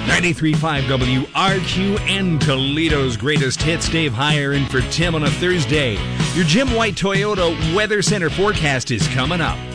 93.5 WRQ and Toledo's greatest hits. Dave Heyer in for Tim on a Thursday. Your Jim White Toyota Weather Center forecast is coming up.